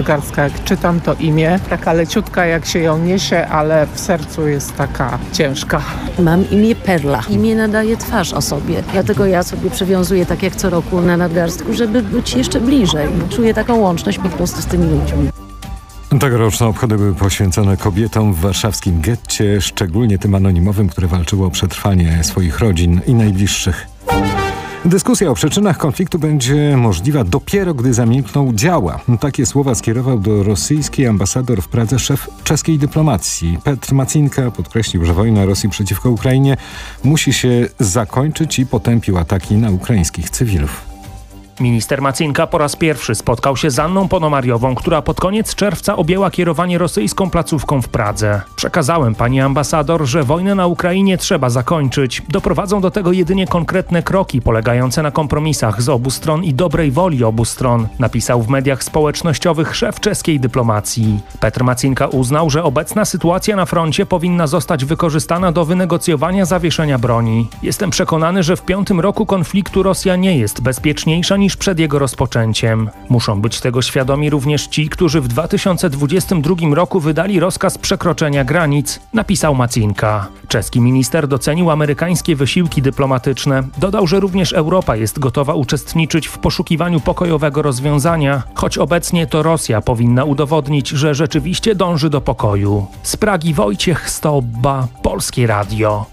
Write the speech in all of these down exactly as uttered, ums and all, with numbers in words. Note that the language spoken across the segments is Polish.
nadgarstka. Jak czytam to imię, taka leciutka jak się ją niesie, ale w sercu jest taka ciężka. Mam imię Perla. Imię nadaje twarz osobie. Dlatego ja sobie przywiązuję tak jak co roku na nadgarstku, żeby być jeszcze bliżej. Czuję taką łączność po prostu z tymi ludźmi. Tegoroczne obchody były poświęcone kobietom w warszawskim getcie, szczególnie tym anonimowym, które walczyło o przetrwanie swoich rodzin i najbliższych. Dyskusja o przyczynach konfliktu będzie możliwa dopiero, gdy zamilkną działa. Takie słowa skierował do rosyjskiej ambasador w Pradze szef czeskiej dyplomacji. Petr Macinka podkreślił, że wojna Rosji przeciwko Ukrainie musi się zakończyć i potępił ataki na ukraińskich cywilów. Minister Macinka po raz pierwszy spotkał się z Anną Ponomariową, która pod koniec czerwca objęła kierowanie rosyjską placówką w Pradze. Przekazałem pani ambasador, że wojnę na Ukrainie trzeba zakończyć. Doprowadzą do tego jedynie konkretne kroki polegające na kompromisach z obu stron i dobrej woli obu stron, napisał w mediach społecznościowych szef czeskiej dyplomacji. Petr Macinka uznał, że obecna sytuacja na froncie powinna zostać wykorzystana do wynegocjowania zawieszenia broni. Jestem przekonany, że w piątym roku konfliktu Rosja nie jest bezpieczniejsza niż przed jego rozpoczęciem. Muszą być tego świadomi również ci, którzy w dwa tysiące dwudziestym drugim roku wydali rozkaz przekroczenia granic, napisał Macinka. Czeski minister docenił amerykańskie wysiłki dyplomatyczne. Dodał, że również Europa jest gotowa uczestniczyć w poszukiwaniu pokojowego rozwiązania, choć obecnie to Rosja powinna udowodnić, że rzeczywiście dąży do pokoju. Z Pragi Wojciech Stobba, Polskie Radio.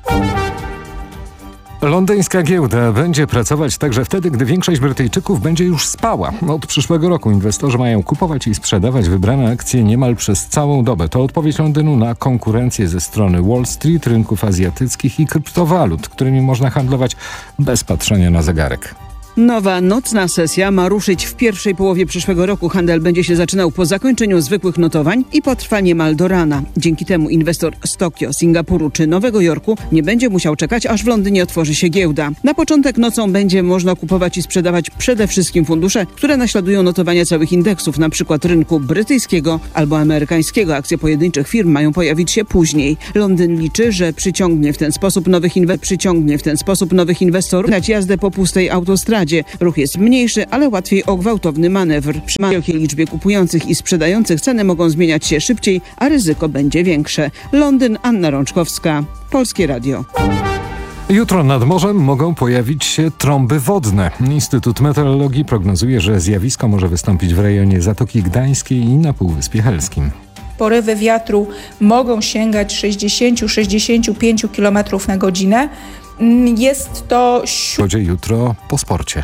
Londyńska giełda będzie pracować także wtedy, gdy większość Brytyjczyków będzie już spała. Od przyszłego roku inwestorzy mają kupować i sprzedawać wybrane akcje niemal przez całą dobę. To odpowiedź Londynu na konkurencję ze strony Wall Street, rynków azjatyckich i kryptowalut, którymi można handlować bez patrzenia na zegarek. Nowa nocna sesja ma ruszyć w pierwszej połowie przyszłego roku. Handel będzie się zaczynał po zakończeniu zwykłych notowań i potrwa niemal do rana. Dzięki temu inwestor z Tokio, Singapuru czy Nowego Jorku nie będzie musiał czekać, aż w Londynie otworzy się giełda. Na początek nocą będzie można kupować i sprzedawać przede wszystkim fundusze, które naśladują notowania całych indeksów, np. rynku brytyjskiego albo amerykańskiego. Akcje pojedynczych firm mają pojawić się później. Londyn liczy, że przyciągnie w ten sposób nowych, inwe- przyciągnie w ten sposób nowych inwestorów na jazdę po pustej autostradzie. Ruch jest mniejszy, ale łatwiej o gwałtowny manewr. Przy wielkiej liczbie kupujących i sprzedających ceny mogą zmieniać się szybciej, a ryzyko będzie większe. Londyn, Anna Rączkowska, Polskie Radio. Jutro nad morzem mogą pojawić się trąby wodne. Instytut Meteorologii prognozuje, że zjawisko może wystąpić w rejonie Zatoki Gdańskiej i na Półwyspie Helskim. Porywy wiatru mogą sięgać sześćdziesiąt do sześćdziesięciu pięciu kilometrów na godzinę. Jest to... Jutro po sporcie.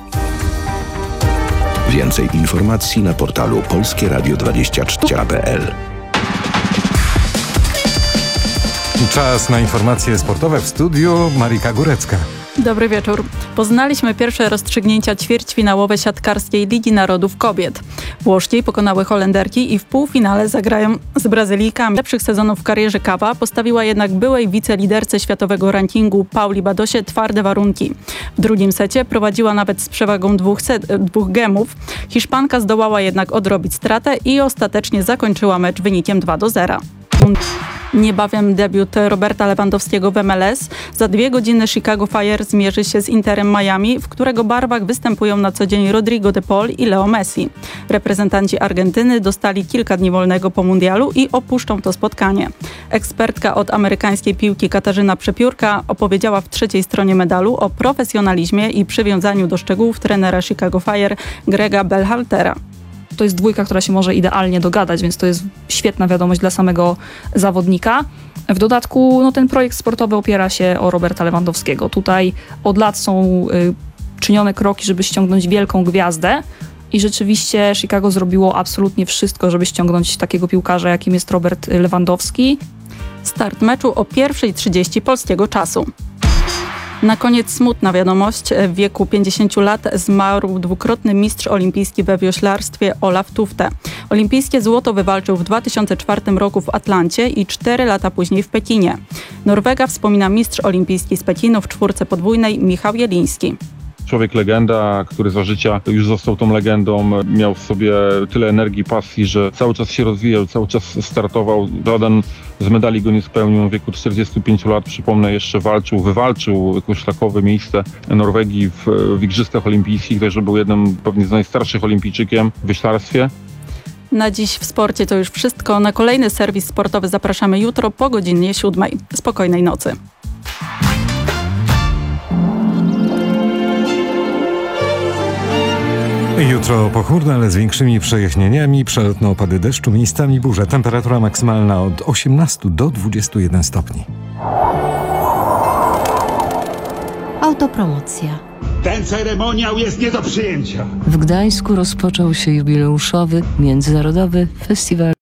Więcej informacji na portalu polskie radio dwadzieścia cztery kropka p l. Czas na informacje sportowe w studiu. Marika Górecka. Dobry wieczór. Poznaliśmy pierwsze rozstrzygnięcia ćwierćfinałowe siatkarskiej Ligi Narodów Kobiet. Włoszki pokonały Holenderki i w półfinale zagrają z Brazylijkami. Lepszych sezonów w karierze Kawa postawiła jednak byłej wiceliderce światowego rankingu Pauli Badosie twarde warunki. W drugim secie prowadziła nawet z przewagą dwóch, set, dwóch gemów. Hiszpanka zdołała jednak odrobić stratę i ostatecznie zakończyła mecz wynikiem dwa do zera. Niebawem debiut Roberta Lewandowskiego w M L S. Za dwie godziny Chicago Fire zmierzy się z Interem Miami, w którego barwach występują na co dzień Rodrigo de Paul i Leo Messi. Reprezentanci Argentyny dostali kilka dni wolnego po mundialu i opuszczą to spotkanie. Ekspertka od amerykańskiej piłki Katarzyna Przepiórka opowiedziała w trzeciej stronie medalu o profesjonalizmie i przywiązaniu do szczegółów trenera Chicago Fire Grega Berhaltera. To jest dwójka, która się może idealnie dogadać, więc to jest świetna wiadomość dla samego zawodnika. W dodatku no, ten projekt sportowy opiera się o Roberta Lewandowskiego. Tutaj od lat są y, czynione kroki, żeby ściągnąć wielką gwiazdę i rzeczywiście Chicago zrobiło absolutnie wszystko, żeby ściągnąć takiego piłkarza, jakim jest Robert Lewandowski. Start meczu o pierwsza trzydzieści polskiego czasu. Na koniec smutna wiadomość. W wieku pięćdziesięciu lat zmarł dwukrotny mistrz olimpijski we wioślarstwie Olaf Tufte. Olimpijskie złoto wywalczył w dwa tysiące czwartym roku w Atlancie i cztery lata później w Pekinie. Norwega wspomina mistrz olimpijski z Pekinu w czwórce podwójnej Michał Jeliński. Człowiek legenda, który za życia już został tą legendą, miał w sobie tyle energii, pasji, że cały czas się rozwijał, cały czas startował. Żaden z medali go nie spełnił. W wieku czterdziestu pięciu lat, przypomnę, jeszcze walczył, wywalczył jakieś szlakowe miejsce Norwegii w, w Igrzyskach Olimpijskich, także był jednym pewnie z najstarszych olimpijczykiem w wioślarstwie. Na dziś w sporcie to już wszystko. Na kolejny serwis sportowy zapraszamy jutro po godzinie siódmej. Spokojnej nocy. Jutro pochmurno, ale z większymi przejaśnieniami, przelotne opady deszczu, miejscami burze. Temperatura maksymalna od osiemnastu do dwudziestu jeden stopni. Autopromocja. Ten ceremoniał jest nie do przyjęcia. W Gdańsku rozpoczął się jubileuszowy, międzynarodowy festiwal